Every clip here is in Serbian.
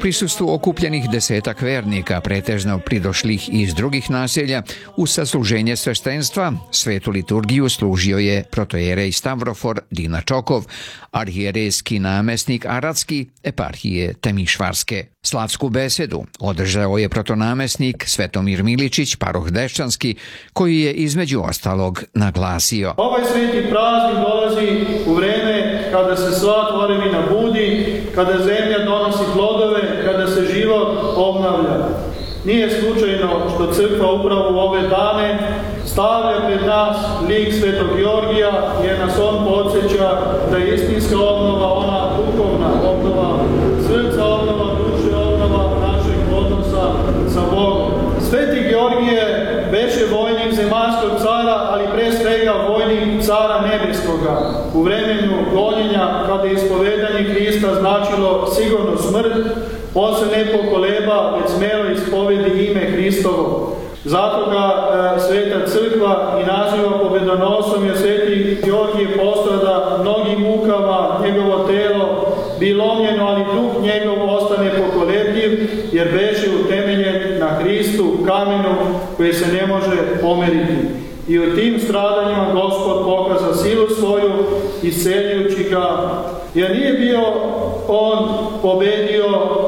prisustvu okupljenih desetak vernika, pretežno pridošlih iz drugih naselja, u sasluženje sveštenstva svetu liturgiju služio je protojerej Stavrofor Dina Čokov, arhijerejski namesnik Aradski eparhije Temišvarske. Slavsku besedu održao je protonamesnik Svetomir Miličić, paroh Deščanski, koji je između ostalog naglasio: Ovaj sveti praznik dolazi u vreme kada se sva tvorevina budi, kada zemlja donosi plodove, kada se život obnavlja. Nije slučajno što crkva upravo u ove dane stavlja pred nas lik Svetog Georgija, jer nas on podsjeća da je istinska obnova ona duhovna obnova srca, obnova duše, obnova našeg odnosa sa Bogom. Sveti Georgije beše vojnik zemaljskog cara, ali pre svega vojnik cara nebeskoga. U vremenu gonjenja, kada je ispovedanje Hrista značilo sigurno smrt, on se ne pokoleba, već smelo ispovedi ime Hristovo. Zato ga Sveta crkva i naziva pobedonosom, jer Sveti Georgije postrada mnogim mukama, njegovo telo bi lomljeno, ali duh njegov ostane pokolebljiv, jer beše utemeljen na Hristu, kamenu koji se ne može pomeriti. I u tim stradanjima Gospod pokaza silu svoju, isceljujući ga, jer nije bio on pobedio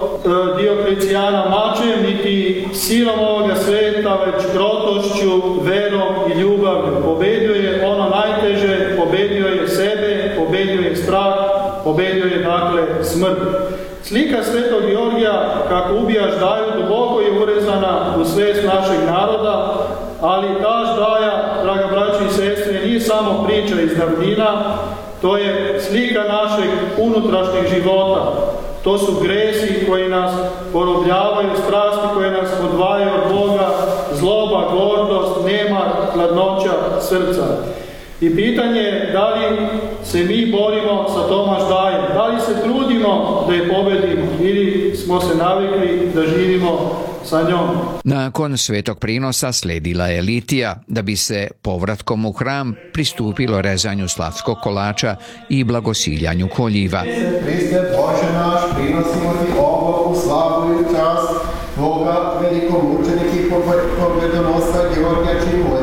Dioklecijana mačem, niti silom ovoga sveta, već krotošću, verom i ljubavlju. Pobedio je ono najteže, pobedio je sebe, pobedio je strah, pobedio je dakle smrt. Slika Svetog Georgija, kako ubija ždaju, duboko je urezana u svest našeg naroda, ali ta ždaja, draga braći i sestre, nije samo priča iz davnina, to je slika našeg unutrašnjeg života. To su gresi koji nas porobljavaju, strasti koje nas odvajaju od Boga, zloba, gordost, nemar, hladnoća srca. I pitanje je da li se mi borimo sa tom ždajom, da li se trudimo da je pobedimo ili smo se navikli da živimo sa njom. Nakon svetog prinosa sledila je litija, da bi se povratkom u hram pristupilo rezanju slavskog kolača i blagosiljanju koljiva. Hriste Bože naš, prinosimo ti ovo u slavu i čast Tvoga velikomučenika i pobedonosa Georgija, čiji